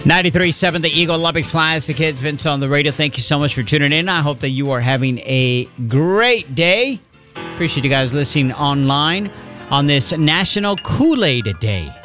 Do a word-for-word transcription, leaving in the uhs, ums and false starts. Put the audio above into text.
ninety-three point seven The Eagle, Lubbock Slash, the kids, Vince on the radio. Thank you so much for tuning in. I hope that you are having a great day. Appreciate you guys listening online on this National Kool-Aid Day.